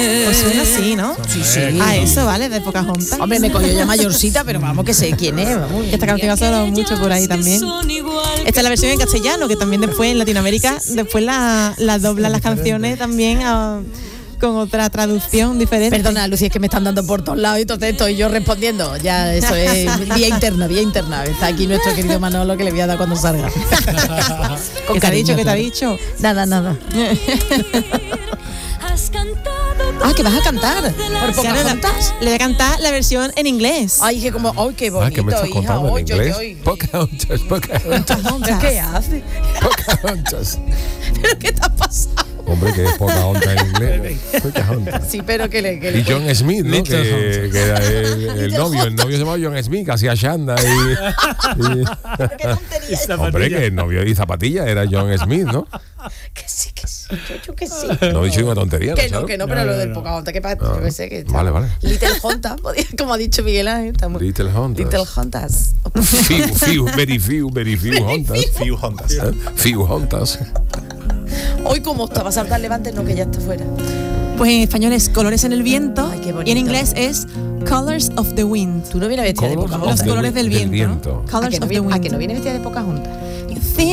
Pues suena así, ¿no? Sí. Ah, eso vale, de Pocahontas. Hombre, me cogió ya mayorcita, pero vamos que sé quién es. Vamos. Esta canción ha sonado mucho por ahí también. Esta es la versión en castellano, que también después en Latinoamérica, después la doblan las canciones también con otra traducción diferente. Perdona, Lucía, es que me están dando por todos lados y entonces estoy yo respondiendo. Ya, eso es vía interna. Está aquí nuestro querido Manolo, que le voy a dar cuando salga. ¿Qué te ha dicho? ¿Qué te ha dicho? Nada. Ah, que vas a cantar por Pocahontas. Le voy a cantar la versión en inglés. Ay, qué bonito, ¿qué me estás hija. contando en inglés? Oy. Pocahontas. ¿Qué hace? Pocahontas. ¿Pero qué te ha pasado? Hombre, que es Pocahontas en inglés. Pocahontas. Sí, pero que le Y John Smith, ¿no? Que era el novio. El novio se llamaba John Smith, que hacía Shanda y qué tontería. hombre, que el novio y zapatilla era John Smith, ¿no? Que sí. Yo que sí. No he dicho una tontería, Que ¿no? no, pero lo del Pocahontas, que pasa, yo que sé que está. Vale. Little Hontas, como ha dicho Miguel Ángel. Little Hontas. Little Hontas. Very few Hontas. Few Hontas. Hoy como estaba a saltar levante, no, que ya está fuera. Pues en español es Colores en el viento. Ay, qué bonito. Y en inglés es Colors of the Wind. Tú no vienes vestida de Colors Pocahontas. Los colores del viento, ¿no? ¿A Colors que no of the viene Wind. vestida de Pocahontas? You think